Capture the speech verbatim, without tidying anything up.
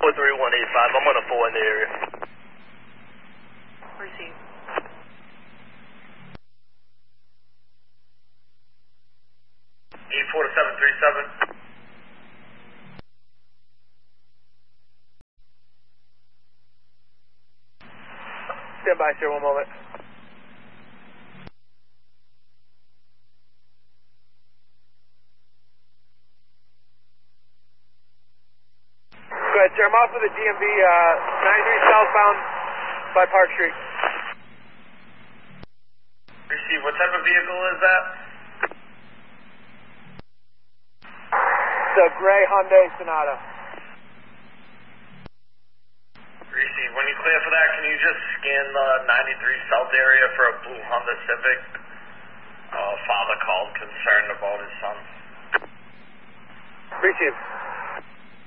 four three one eight five. I'm on a four in the area. Receive. eight four seven three seven. Stand by, sir, one moment. Go ahead, sir. I'm off of the D M V uh, ninety-three southbound by Park Street. Receive. What type of vehicle is that? It's a gray Hyundai Sonata. Receive. When you clear for that, can you just scan the ninety-three South area for a blue Honda Civic? Uh, father called concerned about his son. Receive.